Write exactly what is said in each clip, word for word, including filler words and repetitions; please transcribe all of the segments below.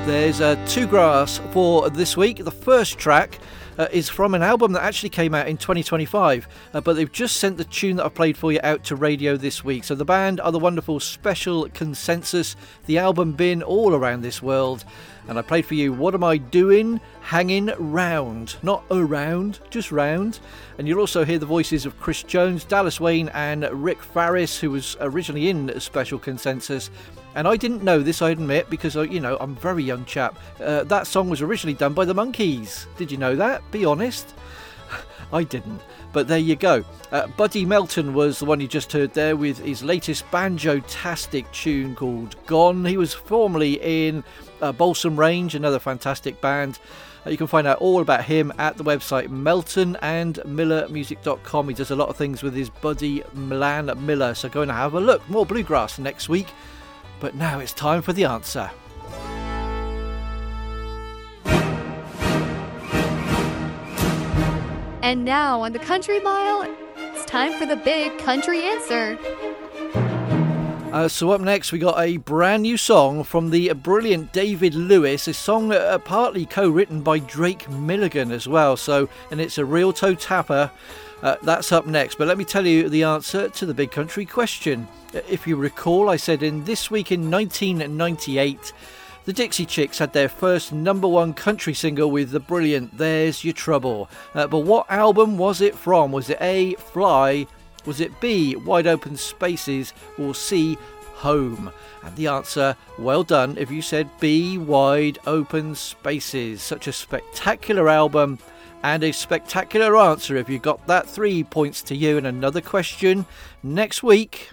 There's uh, Two Grass for this week. The first track uh, is from an album that actually came out in twenty twenty-five, uh, but they've just sent the tune that I played for you out to radio this week. So the band are the wonderful Special Consensus. The album been all around this world, and I played for you What Am I Doing? Hanging Round. Not around, just round. And you'll also hear the voices of Chris Jones, Dallas Wayne and Rick Farris, who was originally in Special Consensus. And I didn't know this, I admit, because, you know, I'm a very young chap. Uh, that song was originally done by the Monkees. Did you know that? Be honest. I didn't. But there you go. Uh, Buddy Melton was the one you just heard there with his latest banjo-tastic tune called Gone. He was formerly in uh, Balsam Range, another fantastic band. Uh, you can find out all about him at the website melton and miller music dot com. He does a lot of things with his buddy Milan Miller, so go and have a look. More bluegrass next week. But now it's time for the answer. And now on the Country Mile, it's time for the big country answer. Uh, so up next we got a brand new song from the brilliant David Lewis, a song uh, partly co-written by Drake Milligan as well. So, and it's a real toe tapper. Uh, that's up next. But let me tell you the answer to the big country question. If you recall, I said in This Week in nineteen ninety-eight, the Dixie Chicks had their first number one country single with the brilliant There's Your Trouble. Uh, but what album was it from? Was it A, Fly? Was it B, Wide Open Spaces? Or C, Home? And the answer, well done if you said B, Wide Open Spaces. Such a spectacular album and a spectacular answer if you got that. Three points to you. And another question next week.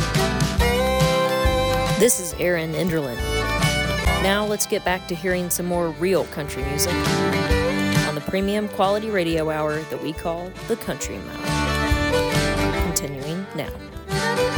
This is Aaron Enderlin. Now let's get back to hearing some more real country music on the premium quality radio hour that we call the Country Mile. Continuing now.